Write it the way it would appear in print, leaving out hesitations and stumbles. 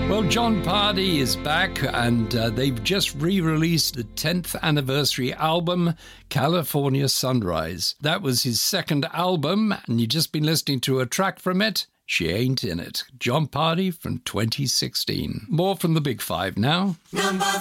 Well, John Pardy is back, and they've just re-released the 10th anniversary album, California Sunrise. That was his second album, and you've just been listening to a track from it, She Ain't In It. John Pardy from 2016. More from the Big Five now. Number